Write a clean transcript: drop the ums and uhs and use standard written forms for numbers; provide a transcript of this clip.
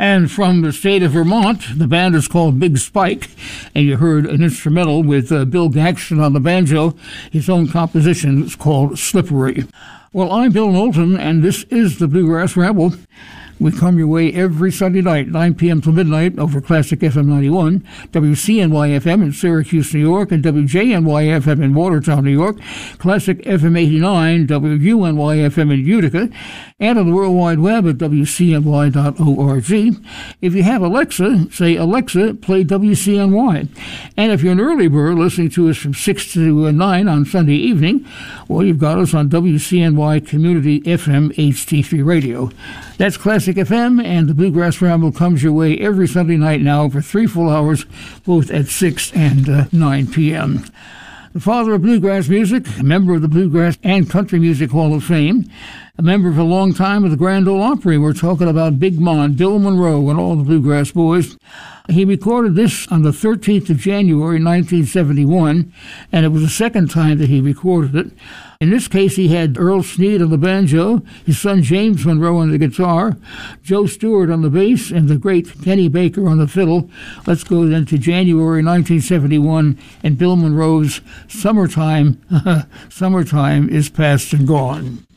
And from the state of Vermont, the band is called Big Spike, and you heard an instrumental with Bill Gaxton on the banjo. His own composition is called Slippery. Well, I'm Bill Knowlton, and this is the Bluegrass Ramble. We come your way every Sunday night, 9 p.m. to midnight, over Classic FM 91, WCNY-FM in Syracuse, New York, and WJNY-FM in Watertown, New York, Classic FM 89, WUNY-FM in Utica, and on the World Wide Web at WCNY.org. If you have Alexa, say, Alexa, play WCNY. And if you're an early bird listening to us from 6 to 9 on Sunday evening, well, you've got us on WCNY Community FM HD3 Radio. That's Classic FM, and the Bluegrass Ramble comes your way every Sunday night now for 3 full hours, both at 6 and 9 p.m. The father of bluegrass music, a member of the Bluegrass and Country Music Hall of Fame, a member for a long time of the Grand Ole Opry. We're talking about Big Mon, Bill Monroe, and all the Bluegrass Boys. He recorded this on the 13th of January, 1971, and it was the second time that he recorded it. In this case, he had Earl Sneed on the banjo, his son James Monroe on the guitar, Joe Stewart on the bass, and the great Kenny Baker on the fiddle. Let's go then to January 1971 and Bill Monroe's Summertime, Summertime is Past and Gone.